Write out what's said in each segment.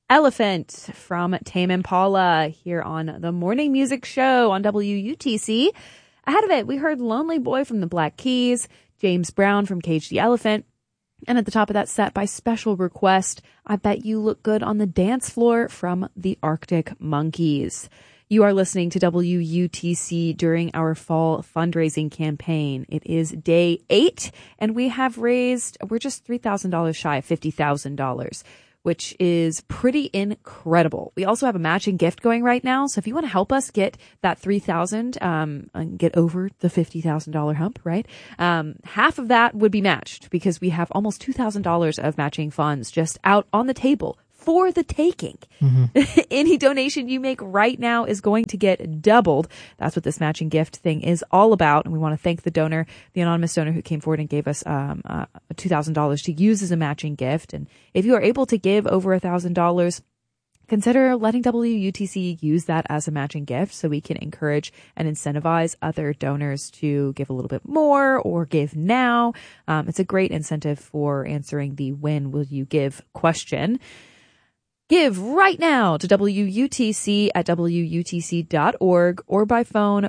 Elephant from Tame Impala here on the Morning Music Show on WUTC. Ahead of it, we heard Lonely Boy from the Black Keys, James Brown from Cage the Elephant, and at the top of that set, by special request, I Bet You Look Good on the Dance Floor from the Arctic Monkeys. You are listening to WUTC during our fall fundraising campaign. It is day 8, and we're just $3,000 shy of $50,000. Which is pretty incredible. We also have a matching gift going right now. So if you want to help us get that $3,000, and get over the $50,000 hump, right? Half of that would be matched because we have almost $2,000 of matching funds just out on the table for the taking. Mm-hmm. Any donation you make right now is going to get doubled. That's what this matching gift thing is all about. And we want to thank the donor, the anonymous donor who came forward and gave us $2,000 to use as a matching gift. And if you are able to give over $1,000, consider letting WUTC use that as a matching gift so we can encourage and incentivize other donors to give a little bit more or give now. It's a great incentive for answering the when will you give question. Give right now to WUTC at WUTC.org or by phone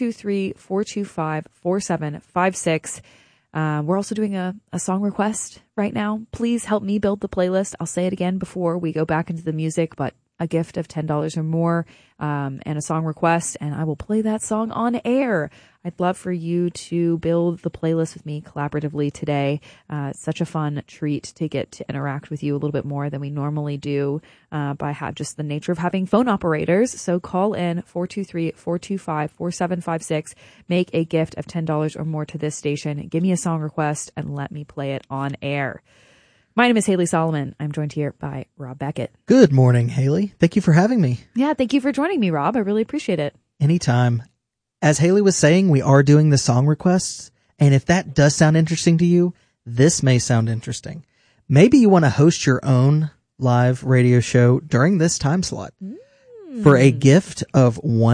423-425-4756. We're also doing a song request right now. Please help me build the playlist. I'll say it again before we go back into the music, but a gift of $10 or more and a song request, and I will play that song on air. I'd love for you to build the playlist with me collaboratively today. It's such a fun treat to get to interact with you a little bit more than we normally do by just the nature of having phone operators. So call in 423-425-4756. Make a gift of $10 or more to this station. Give me a song request and let me play it on air. My name is Haley Solomon. I'm joined here by Rob Beckett. Good morning, Haley. Thank you for having me. Yeah, thank you for joining me, Rob. I really appreciate it. Anytime. As Haley was saying, we are doing the song requests, and if that does sound interesting to you, this may sound interesting. Maybe you want to host your own live radio show during this time slot. For a gift of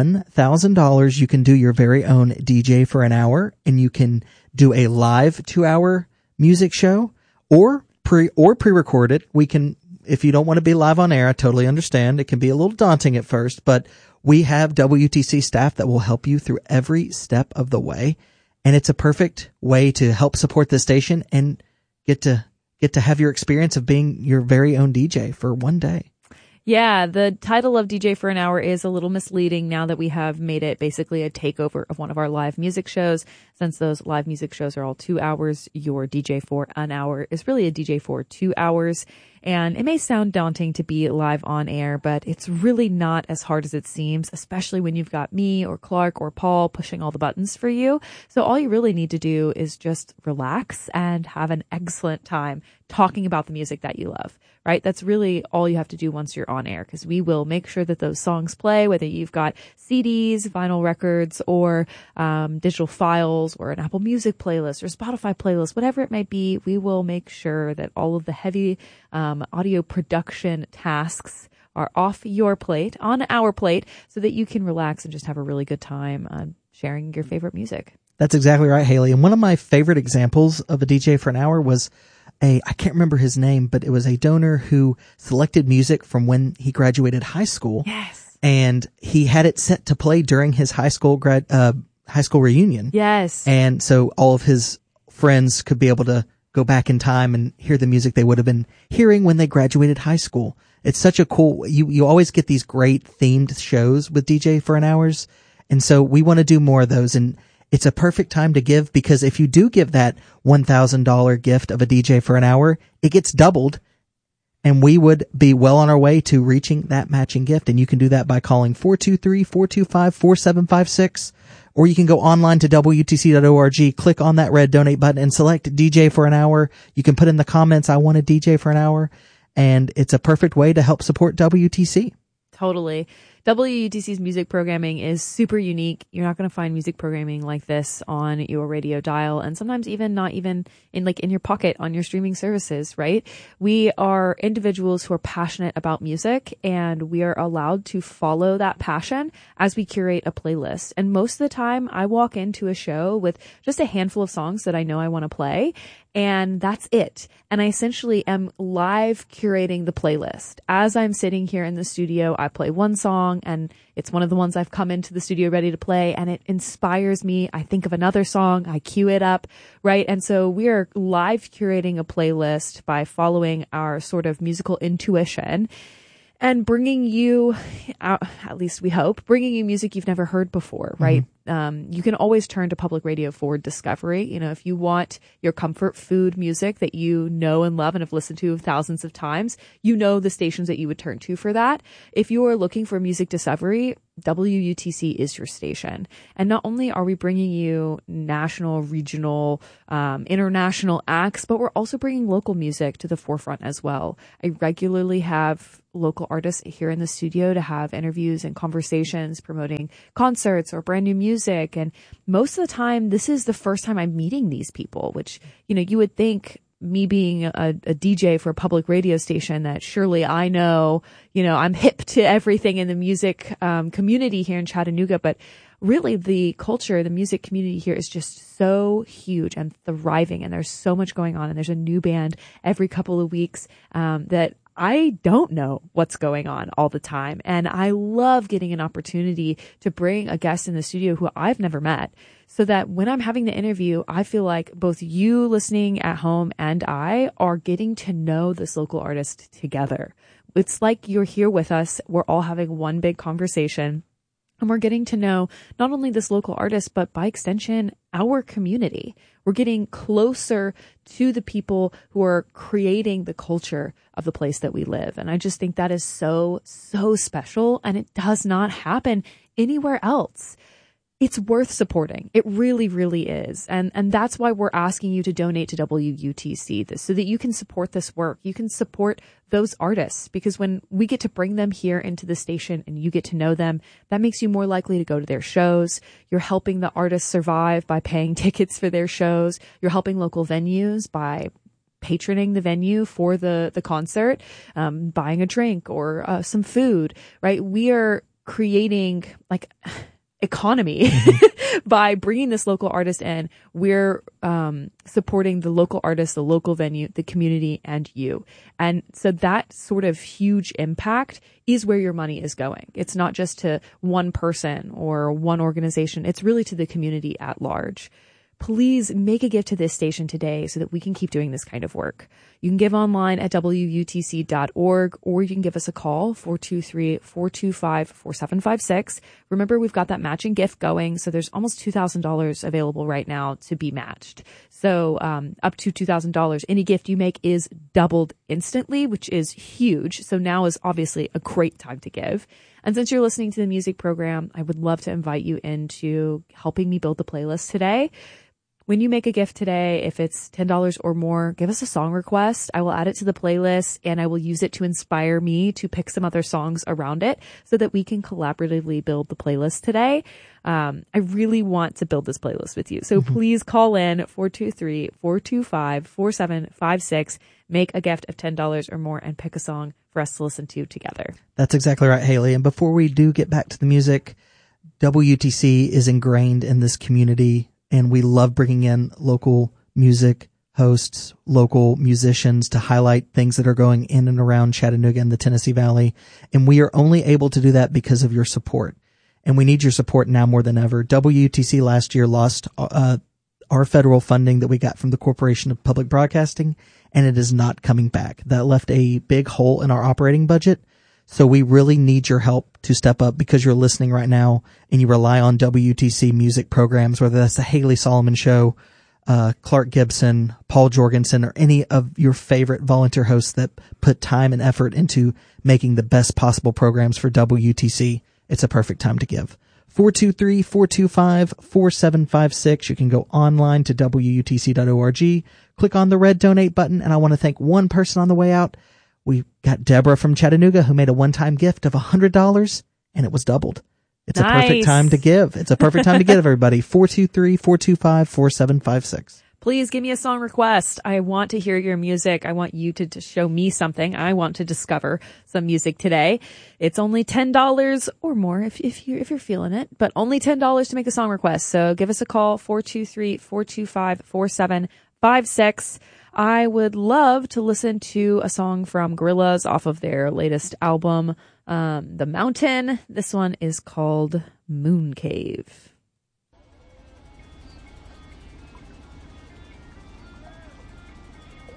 $1,000, you can do your very own DJ for an hour, and you can do a live 2-hour music show, or pre-record it. We can, if you don't want to be live on air, I totally understand. It can be a little daunting at first, but we have WTC staff that will help you through every step of the way. And it's a perfect way to help support the station and get to have your experience of being your very own DJ for one day. Yeah, the title of DJ for an Hour is a little misleading now that we have made it basically a takeover of one of our live music shows. Since those live music shows are all 2 hours, your DJ for an hour is really a DJ for 2 hours. And it may sound daunting to be live on air, but it's really not as hard as it seems, especially when you've got me or Clark or Paul pushing all the buttons for you. So all you really need to do is just relax and have an excellent time talking about the music that you love, right? That's really all you have to do once you're on air, because we will make sure that those songs play, whether you've got CDs, vinyl records, or digital files, or an Apple Music playlist or Spotify playlist, whatever it might be. We will make sure that all of the heavy audio production tasks are off your plate, on our plate, so that you can relax and just have a really good time sharing your favorite music. That's exactly right, Haley. And one of my favorite examples of a DJ for an hour was I can't remember his name, but it was a donor who selected music from when he graduated high school. Yes. And he had it set to play during his high school reunion. Yes. And so all of his friends could be able to go back in time and hear the music they would have been hearing when they graduated high school. It's such a cool, you always get these great themed shows with DJ for an Hours. And so we want to do more of those. And it's a perfect time to give, because if you do give that $1,000 gift of a DJ for an hour, it gets doubled, and we would be well on our way to reaching that matching gift. And you can do that by calling 423-425-4756, or you can go online to WTC.org, click on that red donate button and select DJ for an hour. You can put in the comments, I want a DJ for an hour, and it's a perfect way to help support WTC. Totally. WUTC's music programming is super unique. You're not going to find music programming like this on your radio dial, and sometimes even not even in your pocket on your streaming services, right? We are individuals who are passionate about music, and we are allowed to follow that passion as we curate a playlist. And most of the time I walk into a show with just a handful of songs that I know I want to play, and that's it. And I essentially am live curating the playlist. As I'm sitting here in the studio, I play one song, and it's one of the ones I've come into the studio ready to play, and it inspires me. I think of another song, I cue it up, right? And so we are live curating a playlist by following our sort of musical intuition and bringing you, at least we hope, bringing you music you've never heard before, right? You can always turn to public radio for discovery. You know, if you want your comfort food music that you know and love and have listened to thousands of times, you know the stations that you would turn to for that. If you are looking for music discovery, WUTC is your station. And not only are we bringing you national, regional, international acts, but we're also bringing local music to the forefront as well. I regularly have local artists here in the studio to have interviews and conversations promoting concerts or brand new music. And most of the time, this is the first time I'm meeting these people, which, you know, you would think, me being a DJ for a public radio station, that surely I know, you know, I'm hip to everything in the music community here in Chattanooga. But really the culture, the music community here is just so huge and thriving. And there's so much going on. And there's a new band every couple of weeks that I don't know what's going on all the time. And I love getting an opportunity to bring a guest in the studio who I've never met, so that when I'm having the interview, I feel like both you listening at home and I are getting to know this local artist together. It's like you're here with us. We're all having one big conversation. And we're getting to know not only this local artist, but by extension, our community. We're getting closer to the people who are creating the culture of the place that we live. And I just think that is so, so special. And it does not happen anywhere else. It's worth supporting. It really, really is. And that's why we're asking you to donate to WUTC, so that you can support this work. You can support those artists, because when we get to bring them here into the station and you get to know them, that makes you more likely to go to their shows. You're helping the artists survive by paying tickets for their shows. You're helping local venues by patroning the venue for the concert, buying a drink or some food, right? We are creating economy by bringing this local artist in. We're supporting the local artist, the local venue, the community, and you. And so that sort of huge impact is where your money is going. It's not just to one person or one organization. It's really to the community at large. Please make a gift to this station today so that we can keep doing this kind of work. You can give online at WUTC.org, or you can give us a call, 423-425-4756. Remember, we've got that matching gift going, so there's almost $2,000 available right now to be matched. So up to $2,000. Any gift you make is doubled instantly, which is huge. So now is obviously a great time to give. And since you're listening to the music program, I would love to invite you into helping me build the playlist today. When you make a gift today, if it's $10 or more, give us a song request. I will add it to the playlist, and I will use it to inspire me to pick some other songs around it so that we can collaboratively build the playlist today. I really want to build this playlist with you. So please call in 423-425-4756. Make a gift of $10 or more and pick a song for us to listen to together. That's exactly right, Haley. And before we do get back to the music, WUTC is ingrained in this community, and we love bringing in local music hosts, local musicians to highlight things that are going in and around Chattanooga and the Tennessee Valley. And we are only able to do that because of your support. And we need your support now more than ever. WUTC last year lost our federal funding that we got from the Corporation of Public Broadcasting, and it is not coming back. That left a big hole in our operating budget. So we really need your help to step up, because you're listening right now and you rely on WUTC music programs, whether that's the Haley Solomon Show, Clark Gibson, Paul Jorgensen, or any of your favorite volunteer hosts that put time and effort into making the best possible programs for WUTC. It's a perfect time to give. 423-425-4756. You can go online to WUTC.org, click on the red donate button, and I want to thank one person on the way out. We got Deborah from Chattanooga, who made a one-time gift of $100, and it was doubled. It's Nice. a perfect time to give. It's a perfect time to give, everybody. 423-425-4756. Please give me a song request. I want to hear your music. I want you to show me something. I want to discover some music today. It's only $10 or more if you're feeling it, but only $10 to make a song request. So give us a call, 423-425-4756. I would love to listen to a song from Gorillaz off of their latest album, The Mountain. This one is called Moon Cave.